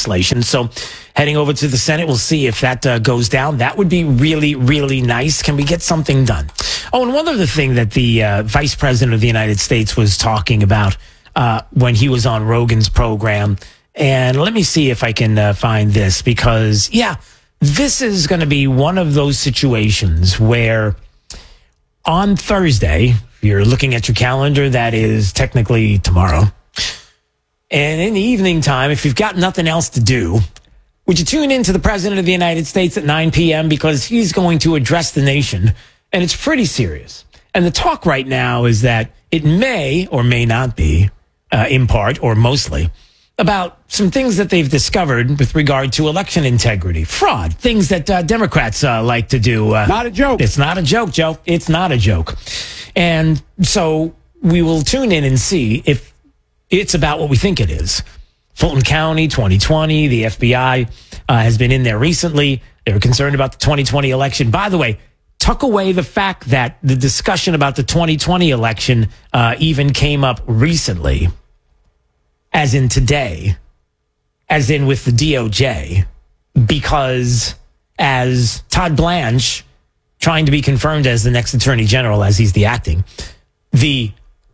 legislation. So heading over to the Senate, we'll see if that goes down. That would be really, really nice. Can we get something done? Oh, and one other thing that the Vice President of the United States was talking about when he was on Rogan's program. And let me see if I can find this because, this is going to be one of those situations where on Thursday, if you're looking at your calendar, that is technically tomorrow. And in the evening time, if you've got nothing else to do, would you tune in to the President of the United States at 9 p.m. because he's going to address the nation, and it's pretty serious. And the talk right now is that it may or may not be, in part or mostly, about some things that they've discovered with regard to election integrity, fraud, things that Democrats like to do. Not a joke. It's not a joke, Joe. It's not a joke. And so we will tune in and see if it's about what we think it is. Fulton County, 2020, the FBI has been in there recently. They were concerned about the 2020 election. By the way, tuck away the fact that the discussion about the 2020 election even came up recently, as in today, as in with the DOJ, because as Todd Blanche, trying to be confirmed as the next Attorney General, as he's the acting, did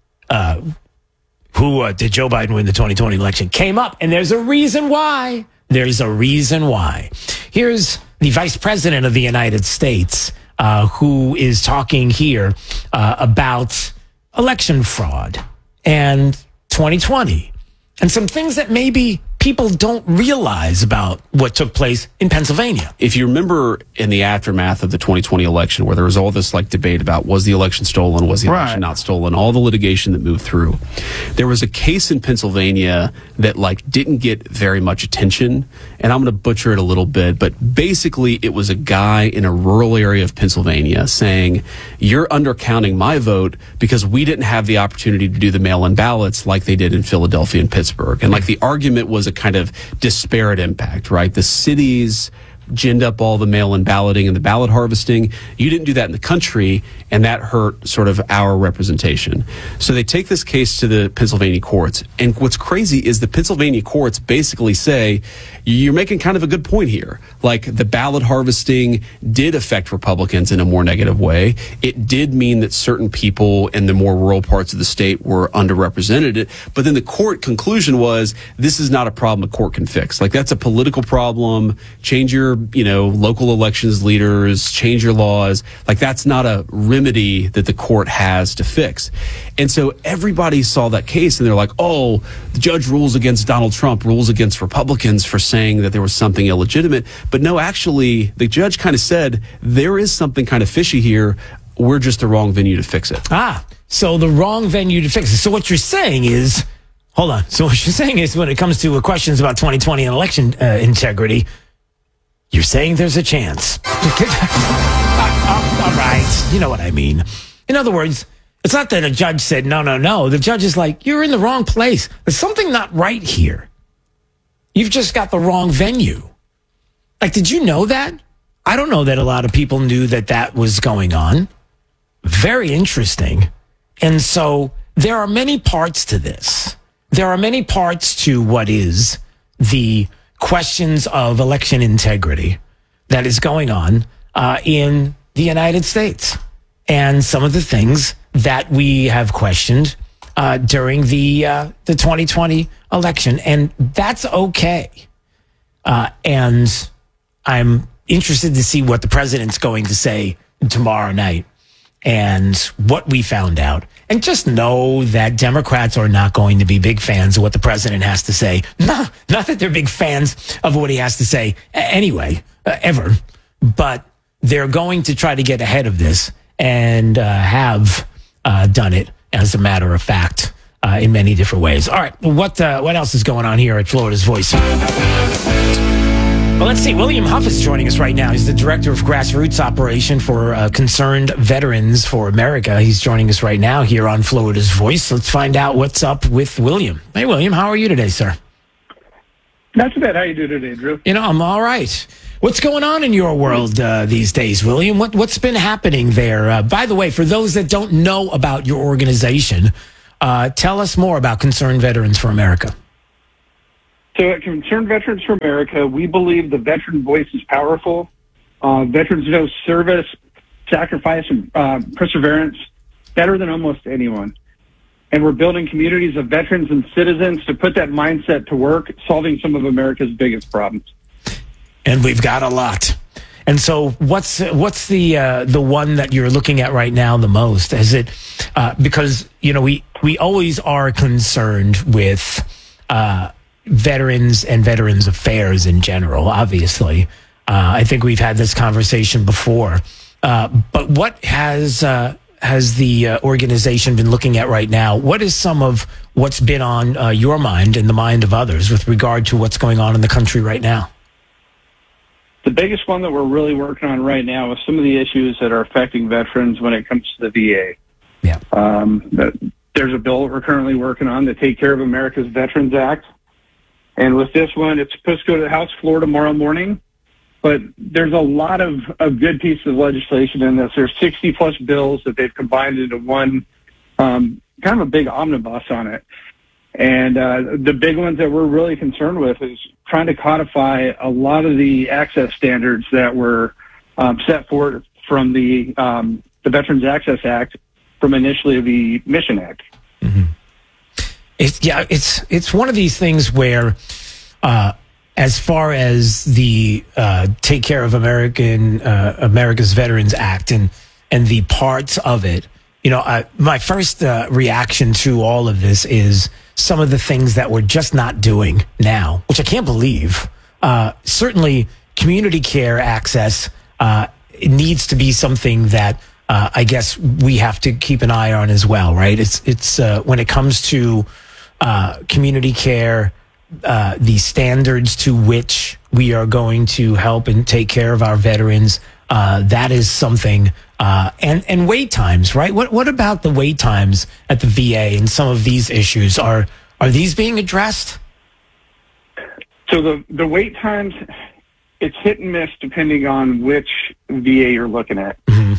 Joe Biden win the 2020 election, came up, and there's a reason why. There's a reason why. Here's the Vice President of the United States, who is talking here about election fraud and 2020. And some things that maybe people don't realize about what took place in Pennsylvania. If you remember in the aftermath of the 2020 election, where there was all this debate about was the election stolen, was the election not stolen, all the litigation that moved through, there was a case in Pennsylvania that didn't get very much attention. And I'm going to butcher it a little bit, but basically it was a guy in a rural area of Pennsylvania saying, you're undercounting my vote because we didn't have the opportunity to do the mail-in ballots like they did in Philadelphia and Pittsburgh. And the argument was a kind of disparate impact, right? The cities ginned up all the mail-in balloting and the ballot harvesting. You didn't do that in the country, and that hurt sort of our representation. So they take this case to the Pennsylvania courts. And what's crazy is the Pennsylvania courts basically say, you're making kind of a good point here. The ballot harvesting did affect Republicans in a more negative way. It did mean that certain people in the more rural parts of the state were underrepresented. But then the court conclusion was, this is not a problem a court can fix. That's a political problem. Change your local elections leaders, change your laws. That's not a remedy that the court has to fix. And so everybody saw that case and they're like, oh, the judge rules against Donald Trump, rules against Republicans for saying that there was something illegitimate. But no, actually, the judge kind of said there is something kind of fishy here. We're just the wrong venue to fix it. So the wrong venue to fix it. So what you're saying is, hold on. So what you're saying is when it comes to questions about 2020 and election integrity, you're saying there's a chance. All right. You know what I mean. In other words, it's not that a judge said, no. The judge is like, you're in the wrong place. There's something not right here. You've just got the wrong venue. Did you know that? I don't know that a lot of people knew that was going on. Very interesting. And so there are many parts to this. There are many parts to what is the questions of election integrity that is going on in the United States. And some of the things that we have questioned during the 2020 election. And that's okay. And I'm interested to see what the president's going to say tomorrow night and what we found out. And just know that Democrats are not going to be big fans of what the president has to say. No, not that they're big fans of what he has to say anyway, ever. But they're going to try to get ahead of this and have done it, as a matter of fact, in many different ways. All right, what else is going on here at Florida's Voice? Well, let's see. William Huff is joining us right now. He's the director of grassroots operation for Concerned Veterans for America. He's joining us right now here on Florida's Voice. Let's find out what's up with William. Hey, William, how are you today, sir? Not too bad. How you doing today, Drew? I'm all right. What's going on in your world these days, William? What's been happening there? By the way, for those that don't know about your organization, tell us more about Concerned Veterans for America. So at Concerned Veterans for America, we believe the veteran voice is powerful. Veterans know service, sacrifice, and perseverance better than almost anyone. And we're building communities of veterans and citizens to put that mindset to work, solving some of America's biggest problems. And we've got a lot. And so what's the one that you're looking at right now the most? Is it because, you know, we always are concerned with veterans and veterans affairs in general, obviously. I think we've had this conversation before. But what has the organization been looking at right now? What is some of what's been on your mind and the mind of others with regard to what's going on in the country right now? The biggest one that we're really working on right now is some of the issues that are affecting veterans when it comes to the VA. Yeah. There's a bill that we're currently working on, the Take Care of America's Veterans Act. And with this one, it's supposed to go to the House floor tomorrow morning. But there's a lot of good pieces of legislation in this. There's 60-plus bills that they've combined into one, kind of a big omnibus on it. And the big ones that we're really concerned with is trying to codify a lot of the access standards that were set forth from the Veterans Access Act from initially the Mission Act. Mm-hmm. It's one of these things where, as far as the Take Care of America's Veterans Act and the parts of it, you know, my first reaction to all of this is some of the things that we're just not doing now, which I can't believe. Certainly, community care access it needs to be something that I guess we have to keep an eye on as well, right? It's when it comes to community care, the standards to which we are going to help and take care of our veterans, that is something. And wait times, right? What about the wait times at the VA and some of these issues? Are these being addressed? So the wait times, it's hit and miss depending on which VA you're looking at. Mm-hmm.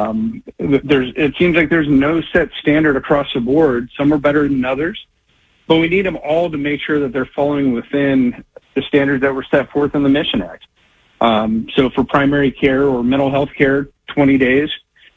It seems like there's no set standard across the board. Some are better than others, but we need them all to make sure that they're falling within the standards that were set forth in the Mission Act. So for primary care or mental health care, 20 days,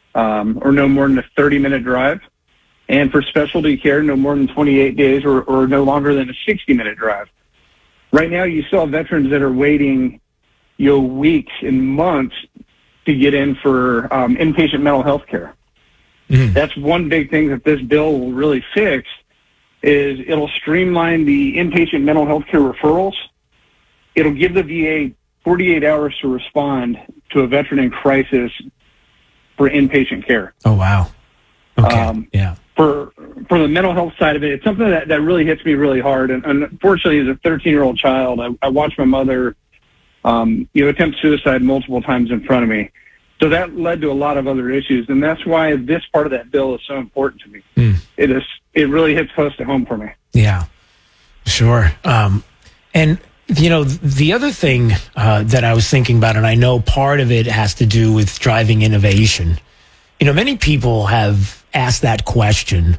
or no more than a 30-minute drive. And for specialty care, no more than 28 days or no longer than a 60-minute drive. Right now, you still have veterans that are waiting, weeks and months to get in for inpatient mental health care. Mm-hmm. That's one big thing that this bill will really fix is it'll streamline the inpatient mental health care referrals. It'll give the VA 48 hours to respond to a veteran in crisis for inpatient care. Oh, wow. Okay. Yeah. For the mental health side of it, it's something that really hits me really hard. And unfortunately, as a 13-year-old child, I watched my mother, attempt suicide multiple times in front of me. So that led to a lot of other issues. And that's why this part of that bill is so important to me. Mm. It really hits close to home for me. Yeah, sure. And the other thing that I was thinking about, and I know part of it has to do with driving innovation. Many people have asked that question.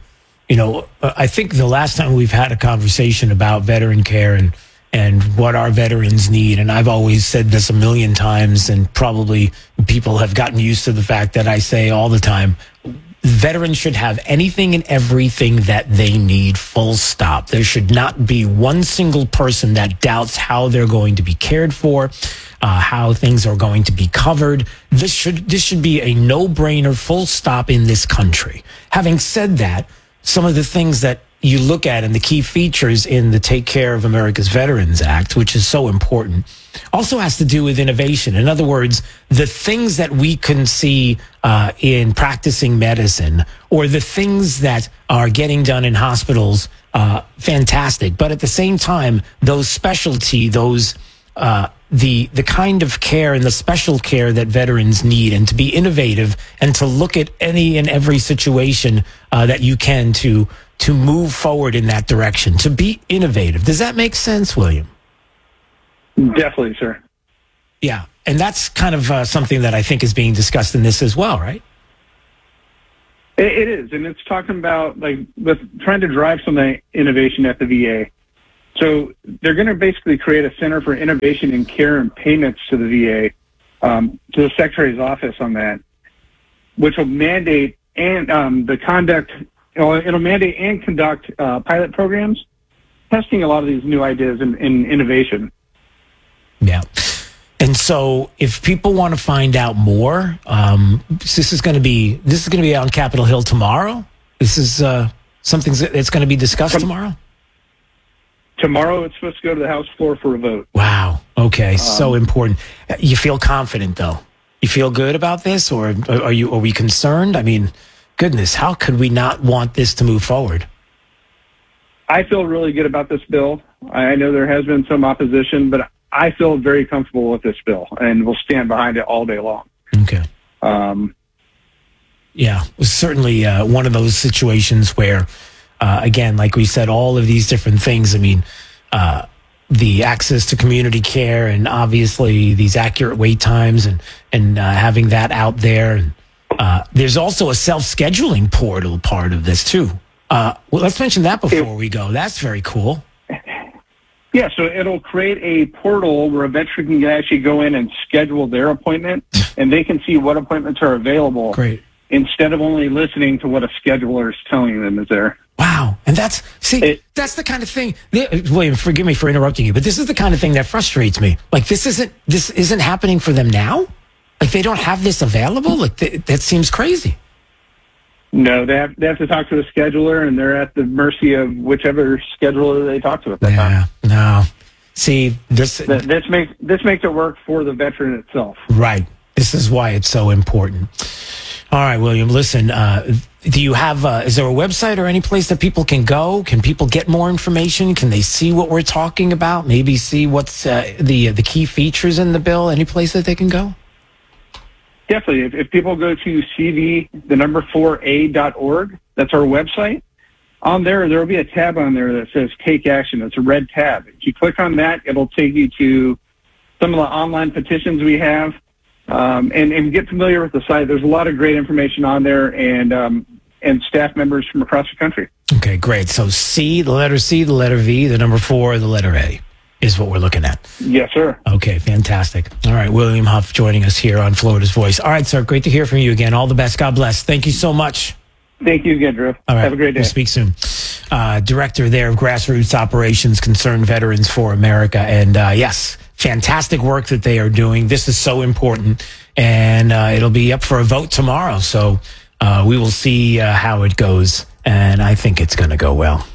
I think the last time we've had a conversation about veteran care and what our veterans need, and I've always said this a million times, and probably people have gotten used to the fact that I say all the time, veterans should have anything and everything that they need, full stop. There should not be one single person that doubts how they're going to be cared for, how things are going to be covered. This should be a no-brainer, full stop in this country. Having said that, some of the things that you look at and the key features in the Take Care of America's Veterans Act, which is so important, also has to do with innovation. In other words, the things that we can see in practicing medicine or the things that are getting done in hospitals, fantastic. But at the same time, those specialty, the kind of care and the special care that veterans need, and to be innovative and to look at any and every situation that you can to move forward in that direction, to be innovative. Does that make sense, William? Definitely, sir. Yeah, and that's kind of something that I think is being discussed in this as well, right? It is, and it's talking about with trying to drive some innovation at the VA. So they're going to basically create a Center for Innovation in Care and Payments to the VA, to the Secretary's office on that, which will mandate and it'll mandate and conduct pilot programs, testing a lot of these new ideas in innovation. Yeah. And so if people want to find out more, this is going to be on Capitol Hill tomorrow. This is something that's going to be discussed tomorrow. Tomorrow, it's supposed to go to the House floor for a vote. Wow. Okay. So important. You feel confident, though? You feel good about this, or are we concerned? I mean, goodness, how could we not want this to move forward? I feel really good about this bill. I know there has been some opposition, but I feel very comfortable with this bill, and we'll stand behind it all day long. Okay. Yeah, it was certainly one of those situations where, again, like we said, all of these different things. I mean, the access to community care, and obviously these accurate wait times, and having that out there. And there's also a self-scheduling portal part of this too. Well, let's mention that before we go. That's very cool. Yeah, so it'll create a portal where a veteran can actually go in and schedule their appointment, and they can see what appointments are available. Great. Instead of only listening to what a scheduler is telling them is there. Wow. And that's the kind of thing, William, forgive me for interrupting you, but this is the kind of thing that frustrates me. Like, this isn't happening for them now? Like, they don't have this available? Like, that seems crazy. No, they have to talk to the scheduler, and they're at the mercy of whichever scheduler they talk to at that time. No. See, this makes it work for the veteran itself. Right. This is why it's so important. All right, William, listen, do you have, is there a website or any place that people can go? Can people get more information? Can they see what we're talking about? Maybe see what's the key features in the bill? Any place that they can go? Definitely. If people go to cv4a.org, that's our website. On there will be a tab on there that says Take Action. It's a red tab. If you click on that, it'll take you to some of the online petitions we have, and get familiar with the site. There's a lot of great information on there, and staff members from across the country. Okay, great. So C, the letter C, the letter V, the number 4, the letter A is what we're looking at. Yes, sir. Okay, fantastic. All right, William Huff joining us here on Florida's Voice. All right, sir, great to hear from you again. All the best. God bless. Thank you so much. Thank you again, Drew. All right. Have a great day. We'll speak soon. Director there of Grassroots Operations, Concerned Veterans for America. And yes, fantastic work that they are doing. This is so important. And it'll be up for a vote tomorrow. So we will see how it goes. And I think it's going to go well.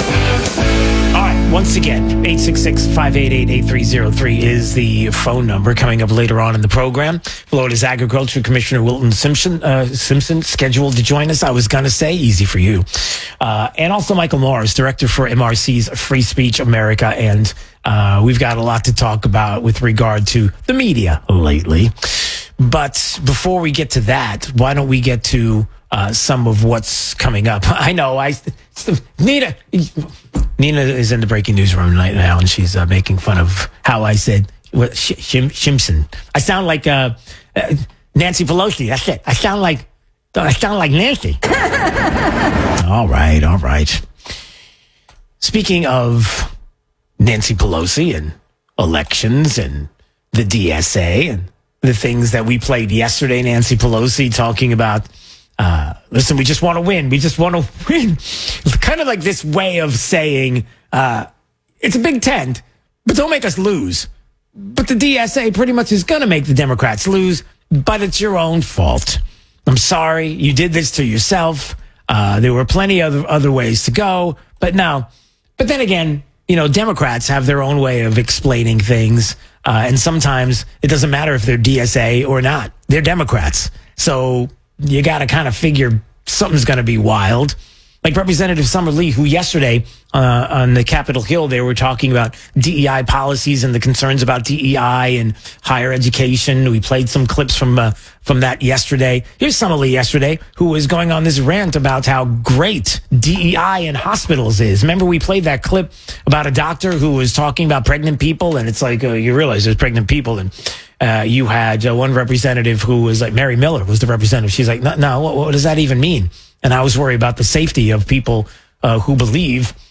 Once again, 866-588-8303 is the phone number. Coming up later on in the program, Florida's Agriculture Commissioner Wilton Simpson scheduled to join us. I was going to say, easy for you. And also Michael Morris, Director for MRC's Free Speech America. And we've got a lot to talk about with regard to the media lately. But before we get to that, why don't we get to some of what's coming up? I know, Nina is in the breaking news room right now, and she's making fun of how I said Simpson. I sound like Nancy Pelosi. That's it. I sound like Nancy. All right. Speaking of Nancy Pelosi and elections and the DSA and the things that we played yesterday, Nancy Pelosi talking about, listen, we just want to win. We just want to win. It's kind of like this way of saying, it's a big tent, but don't make us lose. But the DSA pretty much is going to make the Democrats lose, but it's your own fault. I'm sorry. You did this to yourself. There were plenty of other ways to go, but no. But then again, Democrats have their own way of explaining things. And sometimes it doesn't matter if they're DSA or not. They're Democrats. So you got to kind of figure something's going to be wild. Like Representative Summer Lee, who yesterday on the Capitol Hill, they were talking about DEI policies and the concerns about DEI and higher education. We played some clips from that yesterday. Here's Summer Lee yesterday, who was going on this rant about how great DEI in hospitals is. Remember, we played that clip about a doctor who was talking about pregnant people, and it's like you realize there's pregnant people, and you had one representative who was like, Mary Miller was the representative. She's like, no, what does that even mean? And I was worried about the safety of people who believe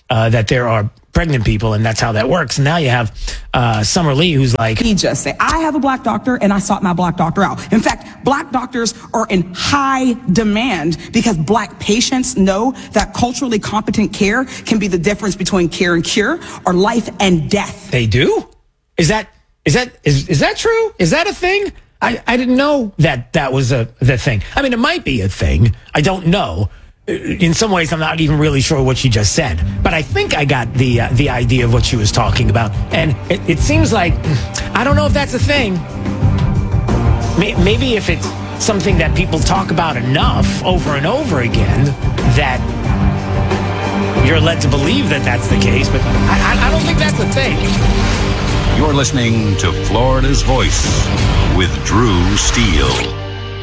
that there are pregnant people, and that's how that works. And now you have Summer Lee, who's like, he just say, I have a black doctor and I sought my black doctor out. In fact, black doctors are in high demand because black patients know that culturally competent care can be the difference between care and cure or life and death. They do? Is that true? Is that a thing? I didn't know that was the thing. I mean, it might be a thing. I don't know. In some ways, I'm not even really sure what she just said, but I think I got the idea of what she was talking about. And it seems like, I don't know if that's a thing. Maybe if it's something that people talk about enough over and over again, that you're led to believe that that's the case, but I don't think that's the thing. You're listening to Florida's Voice with Drew Steele.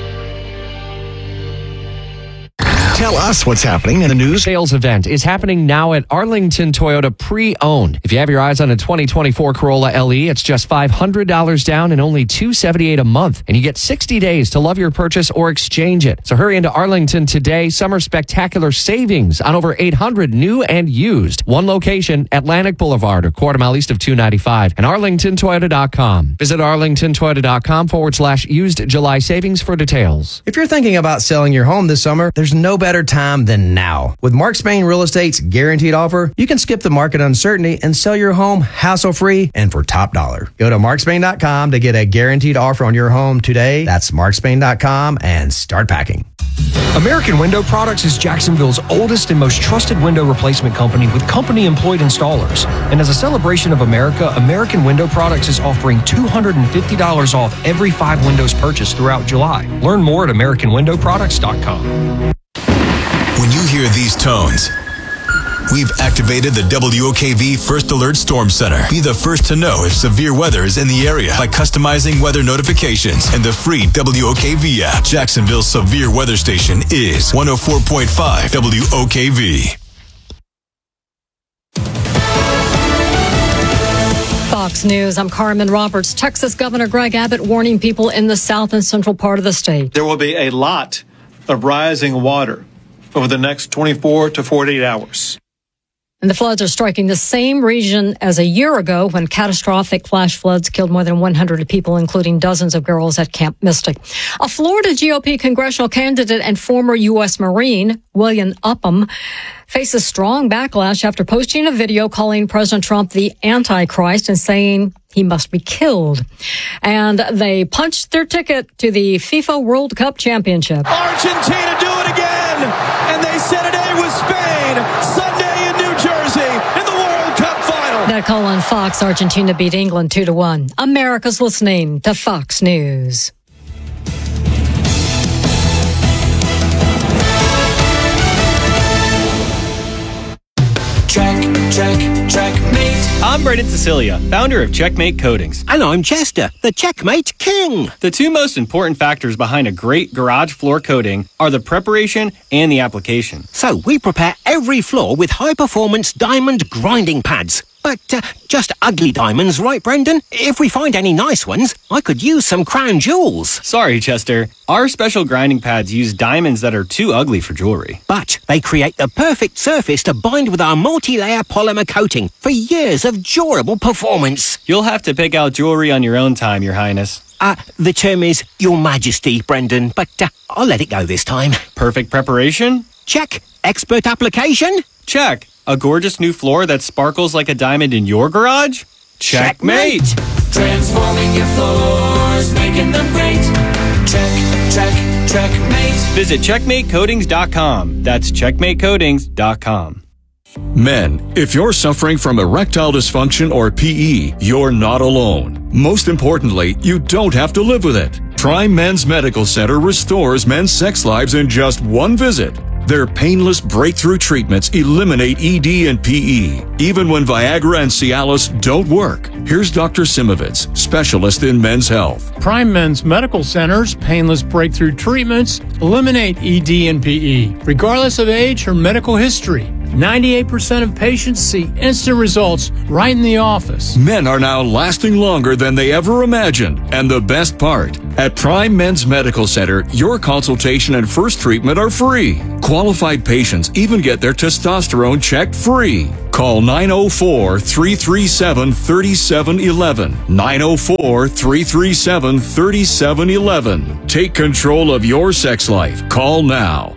Tell us what's happening in the news. Sales event is happening now at Arlington Toyota Pre-Owned. If you have your eyes on a 2024 Corolla LE, it's just $500 down and only $278 a month. And you get 60 days to love your purchase or exchange it. So hurry into Arlington today. Summer spectacular savings on over 800 new and used. One location, Atlantic Boulevard, a quarter mile east of 295. And ArlingtonToyota.com. Visit ArlingtonToyota.com/used July savings for details. If you're thinking about selling your home this summer, there's no better time than now. With Mark Spain Real Estate's guaranteed offer, you can skip the market uncertainty and sell your home hassle-free and for top dollar. Go to markspain.com to get a guaranteed offer on your home today. That's markspain.com and start packing. American Window Products is Jacksonville's oldest and most trusted window replacement company with company-employed installers. And as a celebration of America, American Window Products is offering $250 off every 5 windows purchased throughout July. Learn more at AmericanWindowProducts.com. When you hear these tones, we've activated the WOKV First Alert Storm Center. Be the first to know if severe weather is in the area by customizing weather notifications and the free WOKV app. Jacksonville's severe weather station is 104.5 WOKV. Fox News, I'm Carmen Roberts. Texas Governor Greg Abbott warning people in the south and central part of the state. There will be a lot of rising water over the next 24 to 48 hours. And the floods are striking the same region as a year ago when catastrophic flash floods killed more than 100 people, including dozens of girls at Camp Mystic. A Florida GOP congressional candidate and former U.S. Marine, William Upham, faces strong backlash after posting a video calling President Trump the Antichrist and saying he must be killed. And they punched their ticket to the FIFA World Cup Championship. Argentina do it again! And they set it A with Spain Sunday in New Jersey in the World Cup final. That call on Fox, Argentina beat England 2-1. America's listening to Fox News. Checkmate. I'm Brendan Cecilia, founder of Checkmate Coatings. And I'm Chester, the Checkmate King. The two most important factors behind a great garage floor coating are the preparation and the application. So we prepare every floor with high-performance diamond grinding pads. But just ugly diamonds, right, Brendan? If we find any nice ones, I could use some crown jewels. Sorry, Chester. Our special grinding pads use diamonds that are too ugly for jewelry. But they create the perfect surface to bind with our multi-layer polymer coating for years of durable performance. You'll have to pick out jewelry on your own time, Your Highness. The term is Your Majesty, Brendan, but I'll let it go this time. Perfect preparation? Check. Expert application? Check. A gorgeous new floor that sparkles like a diamond in your garage? Checkmate! Transforming your floors, making them great. Checkmate. Visit CheckmateCoatings.com. That's CheckmateCoatings.com. Men, if you're suffering from erectile dysfunction or PE, you're not alone. Most importantly, you don't have to live with it. Prime Men's Medical Center restores men's sex lives in just one visit. Their painless breakthrough treatments eliminate ED and PE, even when Viagra and Cialis don't work. Here's Dr. Simovitz, specialist in men's health. Prime Men's Medical Center's painless breakthrough treatments eliminate ED and PE, regardless of age or medical history. 98% of patients see instant results right in the office. Men are now lasting longer than they ever imagined. And the best part, at Prime Men's Medical Center, your consultation and first treatment are free. Qualified patients even get their testosterone checked free. Call 904-337-3711. 904-337-3711. Take control of your sex life. Call now.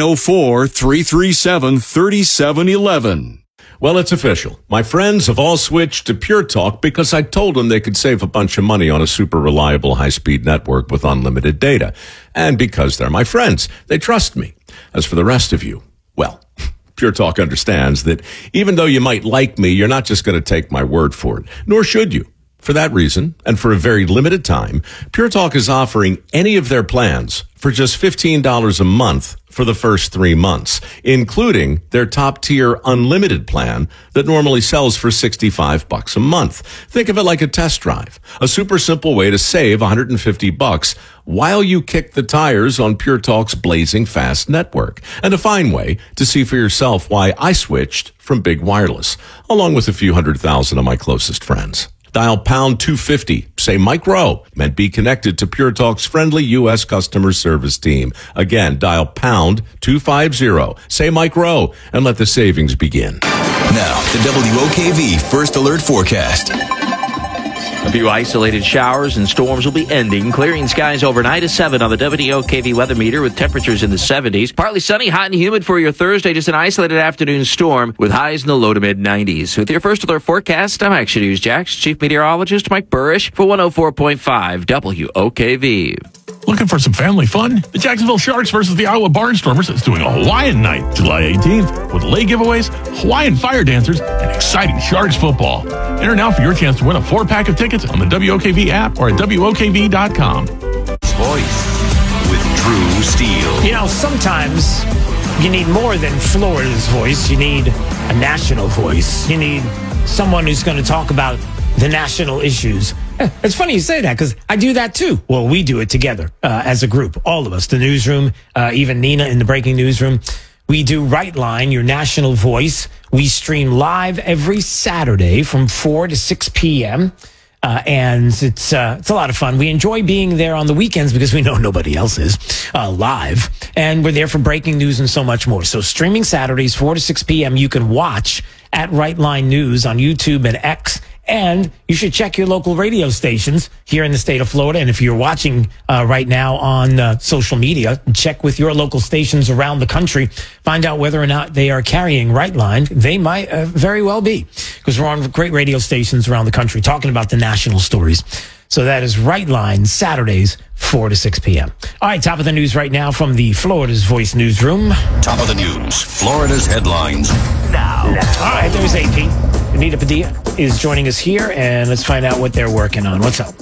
904-337-3711. Well, it's official. My friends have all switched to Pure Talk because I told them they could save a bunch of money on a super reliable high-speed network with unlimited data. And because they're my friends, they trust me. As for the rest of you, well, Pure Talk understands that even though you might like me, you're not just going to take my word for it, nor should you. For that reason, and for a very limited time, Pure Talk is offering any of their plans for just $15 a month for the first 3 months, including their top-tier unlimited plan that normally sells for $65 a month. Think of it like a test drive, a super simple way to save $150 while you kick the tires on Pure Talk's blazing fast network, and a fine way to see for yourself why I switched from big wireless, along with a few 100,000 of my closest friends. Dial pound 250, say Mike Rowe, and be connected to Pure Talk's friendly U.S. customer service team. Again, dial pound 250, say Mike Rowe, and let the savings begin. Now, the WOKV First Alert Forecast. A few isolated showers and storms will be ending, clearing skies overnight at 7 on the WOKV weather meter with temperatures in the 70s. Partly sunny, hot and humid for your Thursday, just an isolated afternoon storm with highs in the low to mid 90s. With your First Alert forecast, I'm Action News Jax Chief Meteorologist Mike Burrish for 104.5 WOKV. Looking for some family fun? The Jacksonville Sharks versus the Iowa Barnstormers is doing a Hawaiian night, July 18th, with lei giveaways, Hawaiian fire dancers, and exciting Sharks football. Enter now for your chance to win a 4-pack of tickets on the WOKV app or at WOKV.com. Voice with Drew Steele. You know, sometimes you need more than Florida's voice. You need a national voice. You need someone who's going to talk about the national issues. It's funny you say that because I do that too. Well, we do it together as a group, all of us, the newsroom, even Nina in the breaking newsroom. We do Right Line, your national voice. We stream live every Saturday from 4 to 6 p.m. And it's a lot of fun. We enjoy being there on the weekends because we know nobody else is live. And we're there for breaking news and so much more. So streaming Saturdays, 4 to 6 p.m. You can watch at Right Line News on YouTube and X. And you should check your local radio stations here in the state of Florida. And if you're watching right now on social media, check with your local stations around the country. Find out whether or not they are carrying Right Line. They might very well be, because we're on great radio stations around the country talking about the national stories. So that is Right Line, Saturdays, 4 to 6 p.m. All right, top of the news right now from the Florida's Voice newsroom. Top of the news, Florida's headlines. Now. All right, there's AP. Anita Padilla is joining us here, and let's find out what they're working on. What's up?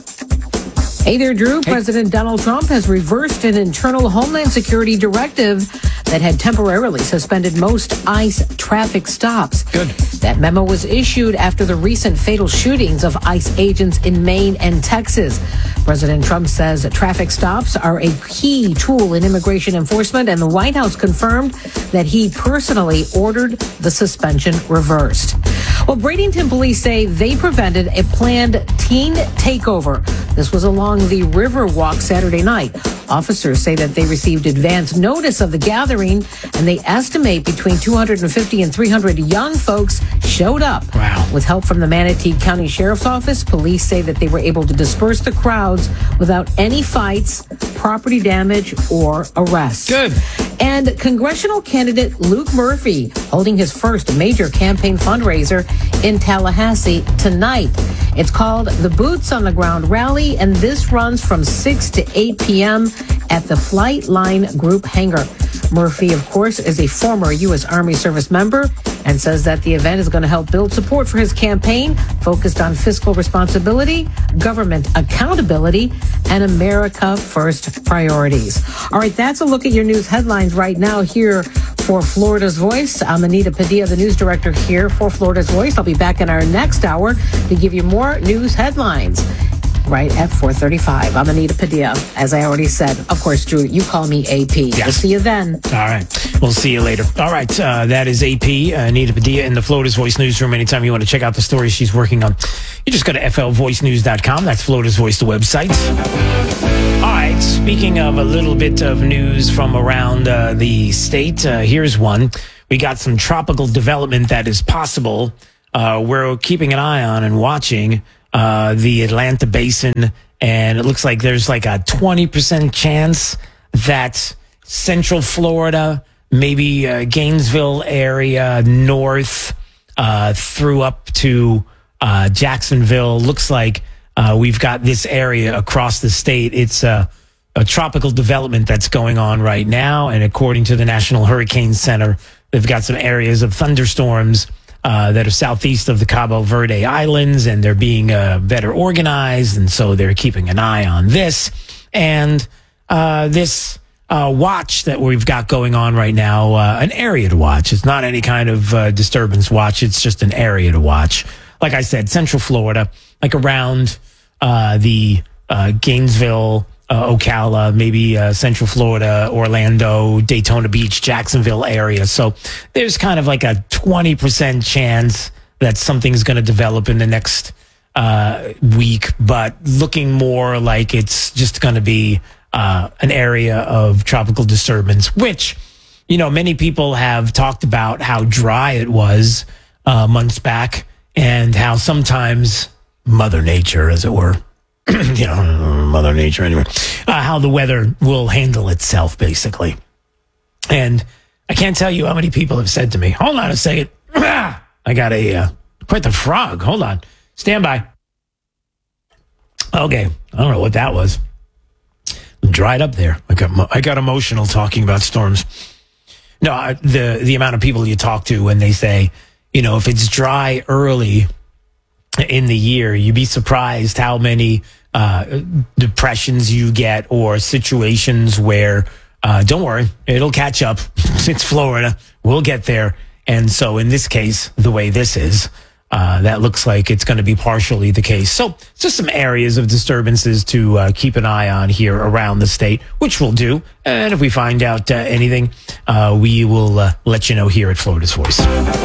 Hey there, Drew. Hey. President Donald Trump has reversed an internal Homeland Security directive that had temporarily suspended most ICE traffic stops. Good. That memo was issued after the recent fatal shootings of ICE agents in Maine and Texas. President Trump says traffic stops are a key tool in immigration enforcement, and the White House confirmed that he personally ordered the suspension reversed. Well, Bradenton police say they prevented a planned teen takeover. This was along the Riverwalk Saturday night. Officers say that they received advance notice of the gathering, and they estimate between 250 and 300 young folks showed up. Wow. With help from the Manatee County Sheriff's Office, police say that they were able to disperse the crowds without any fights, property damage, or arrests. Good. And congressional candidate Luke Murphy holding his first major campaign fundraiser in Tallahassee tonight. It's called the Boots on the Ground Rally, and this runs from 6 to 8 p.m. at the Flight Line Group hangar. Murphy, of course, is a former U.S. Army service member and says that the event is going to help build support for his campaign focused on fiscal responsibility, government accountability, and America First priorities. All right, that's a look at your news headlines right now here for Florida's Voice. I'm Anita Padilla, the news director here for Florida's Voice. I'll be back in our next hour to give you more news headlines right at 4:35. I'm Anita Padilla. As I already said, of course, Drew, you call me AP. Yes. We'll see you then. All right. We'll see you later. All right. That is AP, Anita Padilla in the Florida's Voice newsroom. Anytime you want to check out the stories she's working on, you just go to flvoicenews.com. That's Florida's Voice, the website. All right. Speaking of a little bit of news from around the state, here's one. we got some tropical development that is possible. We're keeping an eye on and watching the Atlanta basin, and it looks like there's like a 20% chance that Central Florida, maybe Gainesville area, north through up to Jacksonville. Looks like we've got this area across the state. It's a tropical development that's going on right now. And according to the National Hurricane Center, they've got some areas of thunderstorms that are southeast of the Cabo Verde Islands, and they're being better organized. And so they're keeping an eye on this. And this watch that we've got going on right now, an area to watch. It's not any kind of disturbance watch. It's just an area to watch. Like I said, Central Florida, like around the Gainesville, Ocala, maybe Central Florida, Orlando, Daytona Beach, Jacksonville area. So there's kind of like a 20% chance that something's going to develop in the next week, but looking more like it's just going to be an area of tropical disturbance, which, you know, many people have talked about how dry it was months back, and how sometimes Mother Nature, as it were, you know, Mother Nature anyway, how the weather will handle itself, basically. And I can't tell you how many people have said to me, hold on a second, I got quite the frog. Hold on. Stand by. Okay. I don't know what that was. I'm dried up there. I got emotional talking about storms. No, the amount of people you talk to when they say, you know, if it's dry early in the year, you'd be surprised how many depressions you get, or situations where, don't worry, it'll catch up. It's Florida. We'll get there. And so in this case, the way this is, that looks like it's going to be partially the case. So just some areas of disturbances to keep an eye on here around the state, which we'll do. And if we find out anything, we will let you know here at Florida's Voice.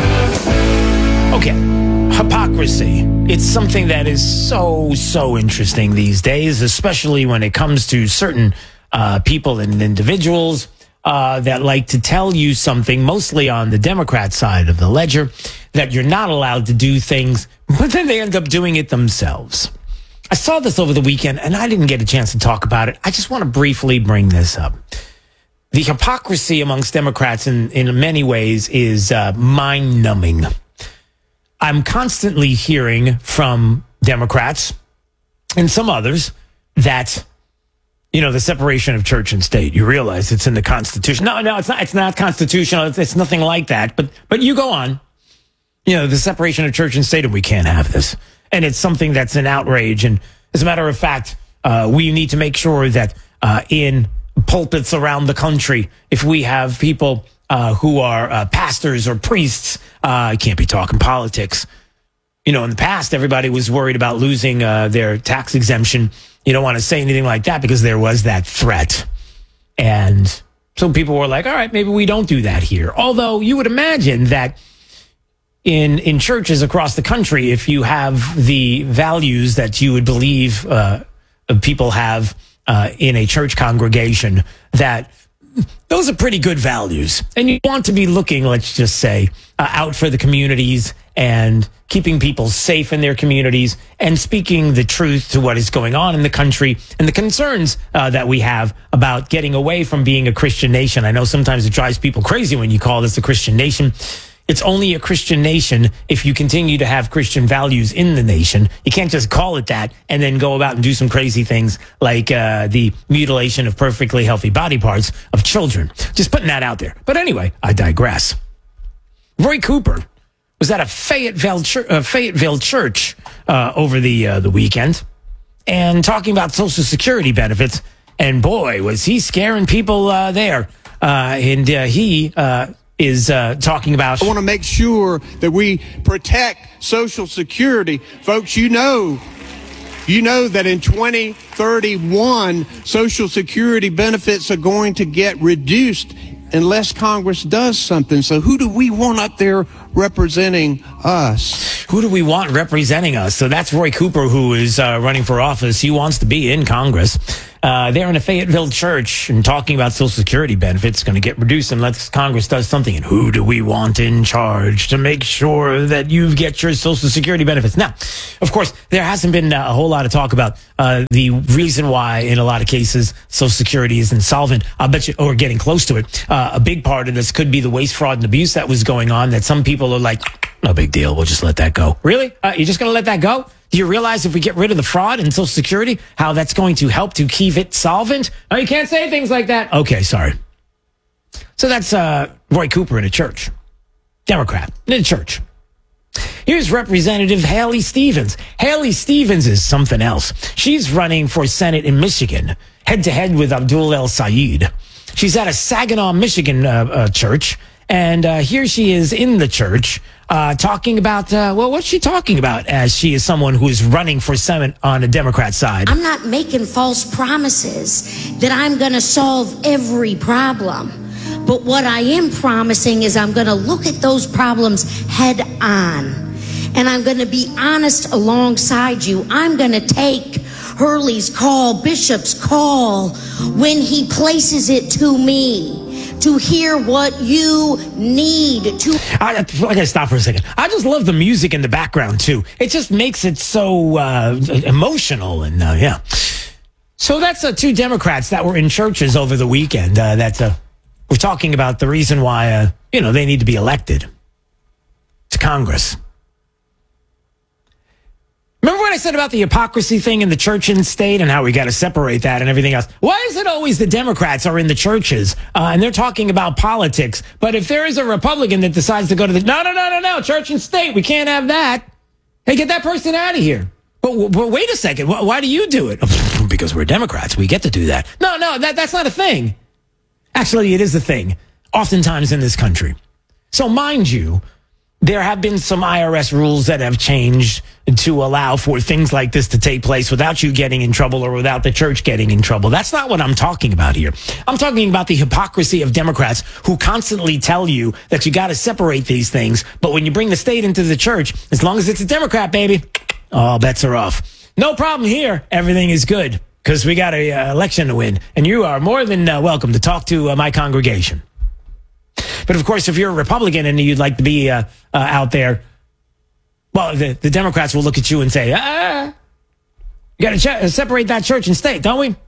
Okay, hypocrisy. It's something that is so interesting these days, especially when it comes to certain people and individuals that like to tell you something, mostly on the Democrat side of the ledger, that you're not allowed to do things, but then they end up doing it themselves. I saw this over the weekend, and I didn't get a chance to talk about it. I just want to briefly bring this up. The hypocrisy amongst Democrats in many ways is mind-numbing. I'm constantly hearing from Democrats and some others that, you know, the separation of church and state, you realize it's in the Constitution. No, it's not. It's not constitutional. It's nothing like that. But you go on. You know, the separation of church and state, and we can't have this. And it's something that's an outrage. And as a matter of fact, we need to make sure that in pulpits around the country, if we have people who are pastors or priests, can't be talking politics. You know, in the past, everybody was worried about losing their tax exemption. You don't want to say anything like that because there was that threat. And so people were like, all right, maybe we don't do that here. Although you would imagine that in churches across the country, if you have the values that you would believe people have in a church congregation, that those are pretty good values. And you want to be looking, let's just say, out for the communities and keeping people safe in their communities and speaking the truth to what is going on in the country and the concerns that we have about getting away from being a Christian nation. I know sometimes it drives people crazy when you call this a Christian nation. It's only a Christian nation if you continue to have Christian values in the nation. You can't just call it that and then go about and do some crazy things like the mutilation of perfectly healthy body parts of children. Just putting that out there. But anyway, I digress. Roy Cooper was at a Fayetteville church over the weekend and talking about Social Security benefits. And boy, was he scaring people there. And he is talking about, I want to make sure that we protect Social Security. Folks, you know that in 2031, Social Security benefits are going to get reduced unless Congress does something. So who do we want up there representing us? Who do we want representing us? So that's Roy Cooper, who is running for office. He wants to be in Congress. They're in a Fayetteville church and talking about Social Security benefits going to get reduced unless Congress does something. And who do we want in charge to make sure that you get your Social Security benefits? Now, of course, there hasn't been a whole lot of talk about the reason why, in a lot of cases, Social Security is insolvent. I bet you, or getting close to it. A big part of this could be the waste, fraud, and abuse that was going on, that some people are like, no big deal, we'll just let that go. Really? You're just going to let that go? Do you realize if we get rid of the fraud in Social Security, how that's going to help to keep it solvent? Oh, you can't say things like that. Okay, sorry. So that's Roy Cooper in a church. Democrat in a church. Here's Representative Haley Stevens. Haley Stevens is something else. She's running for Senate in Michigan, head-to-head with Abdul El Sayed. She's at a Saginaw, Michigan church, and here she is in the church talking about, what's she talking about, as she is someone who is running for Senate on the Democrat side? I'm not making false promises that I'm going to solve every problem. But what I am promising is I'm going to look at those problems head on. And I'm going to be honest alongside you. I'm going to take Hurley's call, Bishop's call, when he places it to me, to hear what you need to. I gotta stop for a second. I just love the music in the background too. It just makes it so emotional, and yeah. So that's two Democrats that were in churches over the weekend. We're talking about the reason why they need to be elected to Congress. Remember what I said about the hypocrisy thing in the church and state and how we got to separate that and everything else? Why is it always the Democrats are in the churches and they're talking about politics? But if there is a Republican that decides to go to no, church and state, we can't have that. Hey, get that person out of here. But wait a second. Why do you do it? Because we're Democrats. We get to do that. No, that's not a thing. Actually, it is a thing, oftentimes in this country. So mind you, there have been some IRS rules that have changed to allow for things like this to take place without you getting in trouble or without the church getting in trouble. That's not what I'm talking about here. I'm talking about the hypocrisy of Democrats who constantly tell you that you got to separate these things. But when you bring the state into the church, as long as it's a Democrat, baby, all bets are off. No problem here. Everything is good because we got an election to win. And you are more than welcome to talk to my congregation. But of course, if you're a Republican and you'd like to be out there, well, the Democrats will look at you and say, you got to separate that church and state, don't we?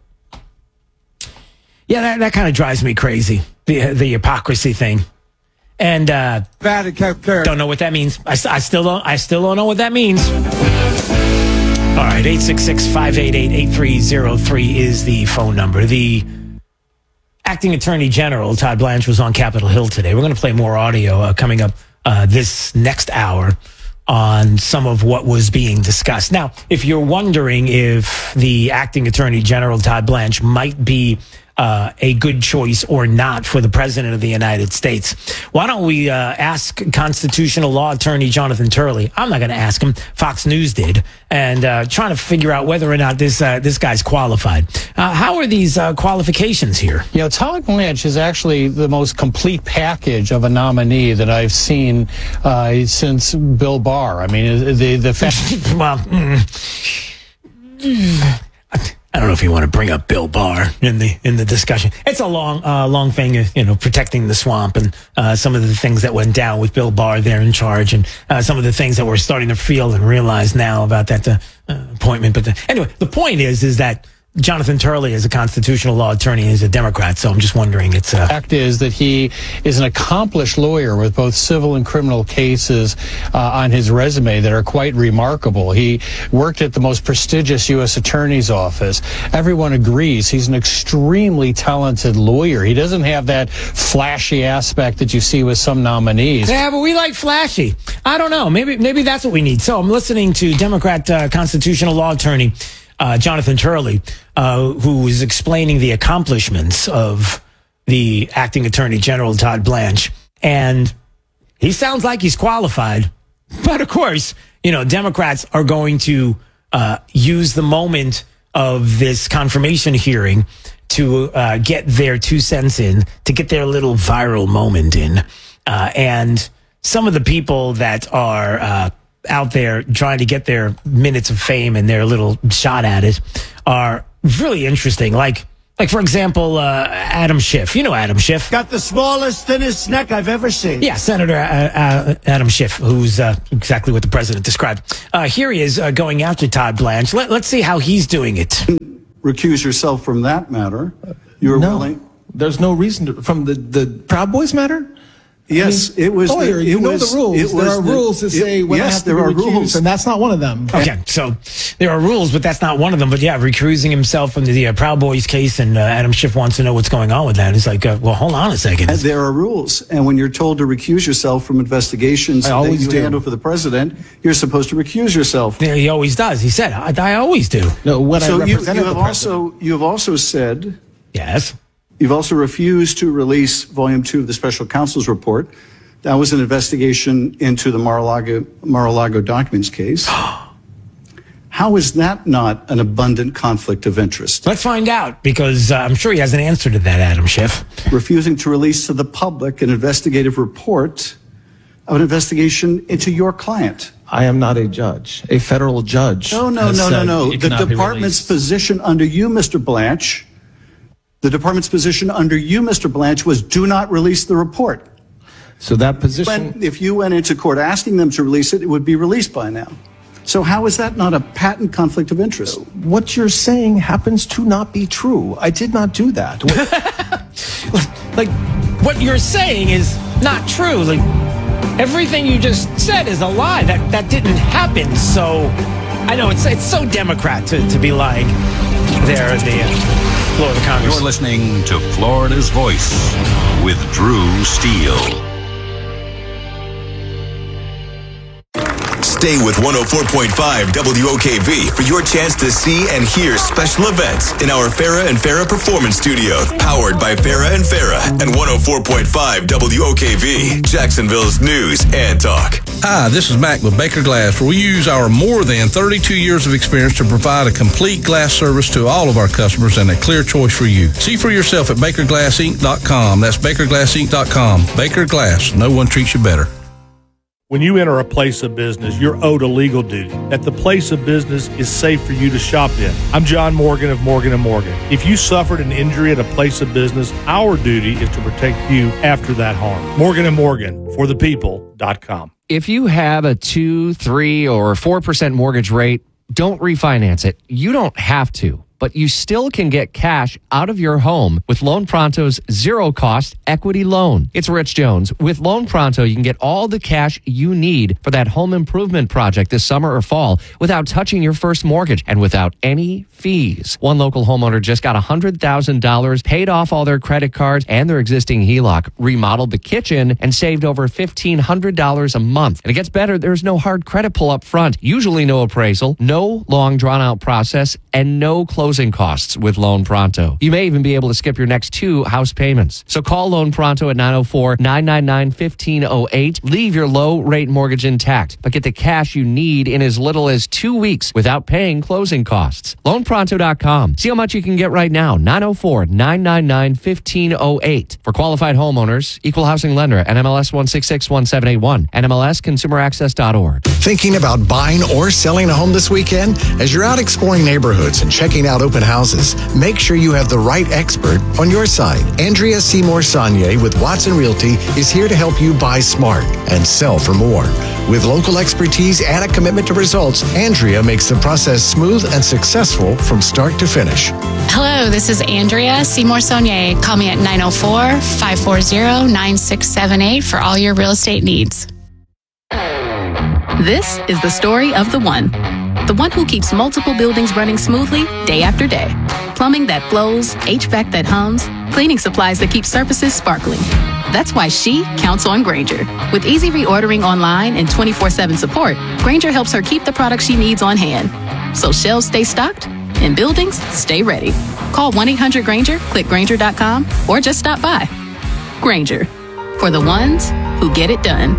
Yeah, that kind of drives me crazy, the hypocrisy thing. And don't know what that means. I still don't know what that means. All right, 866-588-8303 is the phone number. The Acting Attorney General Todd Blanche was on Capitol Hill today. We're going to play more audio coming up this next hour on some of what was being discussed. Now, if you're wondering if the Acting Attorney General Todd Blanche might be a good choice or not for the President of the United States, why don't we ask constitutional law attorney Jonathan Turley? I'm not going to ask him. Fox News did, and trying to figure out whether or not this guy's qualified. How are these qualifications here? Todd Blanche is actually the most complete package of a nominee that I've seen since Bill Barr. I mean, the fact. Well. I don't know if you want to bring up Bill Barr in the discussion. It's a long thing, protecting the swamp and some of the things that went down with Bill Barr there in charge, and some of the things that we're starting to feel and realize now about that appointment. But anyway, the point is that Jonathan Turley is a constitutional law attorney and is a Democrat, so I'm just wondering. The fact is that he is an accomplished lawyer with both civil and criminal cases on his resume that are quite remarkable. He worked at the most prestigious U.S. Attorney's Office. Everyone agrees he's an extremely talented lawyer. He doesn't have that flashy aspect that you see with some nominees. Yeah, but we like flashy. I don't know. Maybe that's what we need. So I'm listening to Democrat constitutional law attorney Jonathan Turley, who is explaining the accomplishments of the Acting Attorney General Todd Blanche. And he sounds like he's qualified. But of course, Democrats are going to use the moment of this confirmation hearing to get their 2 cents in, to get their little viral moment in. And some of the people that are out there trying to get their minutes of fame and their little shot at it are really interesting. Like for example, Adam Schiff. You know Adam Schiff. Got the smallest, thinnest neck I've ever seen. Yeah, Senator Adam Schiff, who's exactly what the president described. Here he is going after Todd Blanche. Let's see how he's doing it. Recuse yourself from that matter. You're willing. There's no reason to, from the Proud Boys matter? Yes, I mean, it was. Lawyer, you know the rules. There are rules that say when I have to be recused, and that's not one of them. Okay, so there are rules, but that's not one of them. But yeah, recusing himself from the Proud Boys case, and Adam Schiff wants to know what's going on with that. It's like, well, hold on a second. And there are rules, and when you're told to recuse yourself from investigations that you handle for the president, you're supposed to recuse yourself. Yeah, he always does. He said, I always do. No, when so I represented the president. you have also said yes. You've also refused to release Volume 2 of the Special Counsel's report. That was an investigation into the Mar-a-Lago documents case. How is that not an abundant conflict of interest? Let's find out, because I'm sure he has an answer to that, Adam Schiff. Refusing to release to the public an investigative report of an investigation into your client. I am not a judge, a federal judge. No. The department's position under you, Mr. Blanche, was do not release the report. So that position... If you went into court asking them to release it, it would be released by now. So how is that not a patent conflict of interest? What you're saying happens to not be true. I did not do that. Like, what you're saying is not true. Like, everything you just said is a lie. That didn't happen. So, I know it's so Democrat to be lying there at the floor of the Congress. You're listening to Florida's Voice with Drew Steele. Stay with 104.5 WOKV for your chance to see and hear special events in our Farrah and Farrah Performance Studio, powered by Farrah and Farrah and 104.5 WOKV, Jacksonville's news and talk. Hi, this is Mac with Baker Glass, where we use our more than 32 years of experience to provide a complete glass service to all of our customers and a clear choice for you. See for yourself at BakerGlassInc.com. That's BakerGlassInc.com. Baker Glass. No one treats you better. When you enter a place of business, you're owed a legal duty that the place of business is safe for you to shop in. I'm John Morgan of Morgan & Morgan. If you suffered an injury at a place of business, our duty is to protect you after that harm. Morgan & Morgan, for the people.com. If you have a 2, 3, or 4% mortgage rate, don't refinance it. You don't have to, but you still can get cash out of your home with Loan Pronto's zero-cost equity loan. It's Rich Jones. With Loan Pronto, you can get all the cash you need for that home improvement project this summer or fall without touching your first mortgage and without any fees. One local homeowner just got $100,000, paid off all their credit cards and their existing HELOC, remodeled the kitchen, and saved over $1,500 a month. And it gets better. There's no hard credit pull up front, usually no appraisal, no long drawn-out process, and no closing costs with Loan Pronto. You may even be able to skip your next 2 house payments. So call Loan Pronto at 904-999-1508. Leave your low-rate mortgage intact, but get the cash you need in as little as 2 weeks without paying closing costs. LoanPronto.com. See how much you can get right now. 904-999-1508. For qualified homeowners, equal housing lender, NMLS 1661781, NMLSconsumeraccess.org. Thinking about buying or selling a home this weekend? As you're out exploring neighborhoods and checking out open houses, make sure you have the right expert on your side. Andrea Seymour Saunier with Watson Realty is here to help you buy smart and sell for more. With local expertise and a commitment to results, Andrea makes the process smooth and successful from start to finish. Hello, this is Andrea Seymour Saunier. Call me at 904-540-9678 for all your real estate needs. This is the story of the one who keeps multiple buildings running smoothly day after day. Plumbing that flows, HVAC that hums, cleaning supplies that keep surfaces sparkling. That's why she counts on Grainger. With easy reordering online and 24/7 support, Grainger helps her keep the products she needs on hand. So shelves stay stocked and buildings stay ready. Call 1-800-GRAINGER, click Grainger.com, or just stop by. Grainger, for the ones who get it done.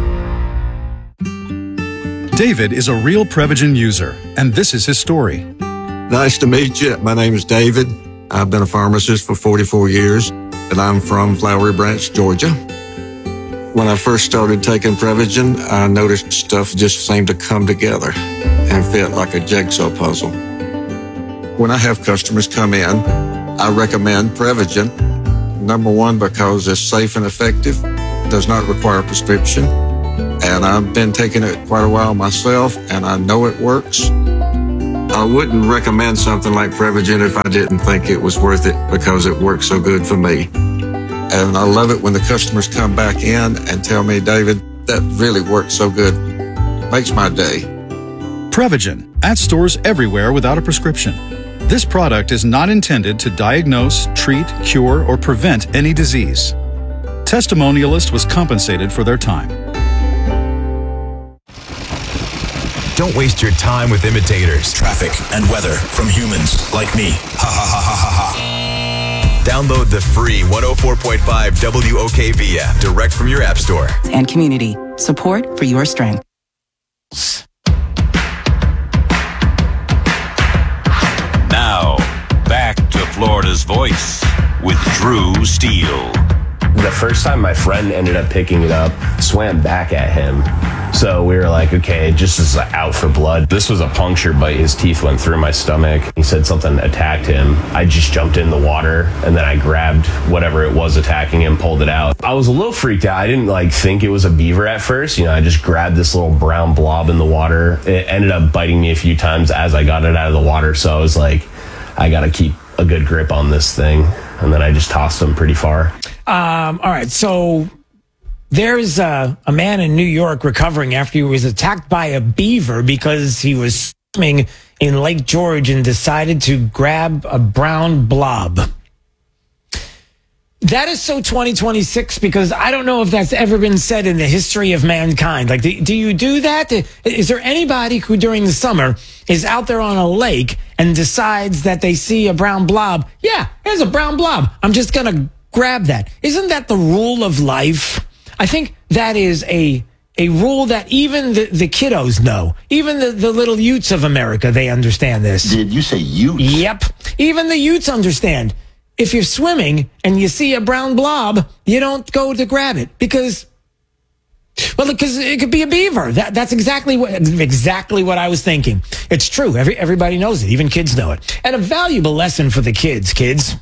David is a real Prevagen user, and this is his story. Nice to meet you. My name is David. I've been a pharmacist for 44 years, and I'm from Flowery Branch, Georgia. When I first started taking Prevagen, I noticed stuff just seemed to come together and fit like a jigsaw puzzle. When I have customers come in, I recommend Prevagen. Number one, because it's safe and effective, does not require a prescription. And I've been taking it quite a while myself, and I know it works. I wouldn't recommend something like Prevagen if I didn't think it was worth it because it works so good for me. And I love it when the customers come back in and tell me, David, that really works so good. Makes my day. Prevagen, at stores everywhere without a prescription. This product is not intended to diagnose, treat, cure, or prevent any disease. Testimonialist was compensated for their time. Don't waste your time with imitators. Traffic and weather from humans like me. Ha ha ha ha ha ha. Download the free 104.5 WOKV app direct from your app store. And community support for your strength. Now, back to Florida's Voice with Drew Steele. The first time my friend ended up picking it up, swam back at him. So we were like, okay, just is out for blood. This was a puncture bite. His teeth went through my stomach. He said something attacked him. I just jumped in the water and then I grabbed whatever it was attacking him, pulled it out. I was a little freaked out. I didn't think it was a beaver at first. I just grabbed this little brown blob in the water. It ended up biting me a few times as I got it out of the water. So I was like, I got to keep a good grip on this thing. And then I just tossed him pretty far. All right. So there's a man in New York recovering after he was attacked by a beaver because he was swimming in Lake George and decided to grab a brown blob. That is so 2026 because I don't know if that's ever been said in the history of mankind. Do you do that? Is there anybody who during the summer is out there on a lake and decides that they see a brown blob? Yeah, there's a brown blob. I'm just going to grab that. Isn't that the rule of life? I think that is a rule that even the kiddos know. Even the little youths of America, they understand this. Did you say youths? Yep. Even the youths understand. If you're swimming and you see a brown blob, you don't go to grab it because it could be a beaver. That's exactly what I was thinking. It's true. Everybody knows it. Even kids know it. And a valuable lesson for the kids.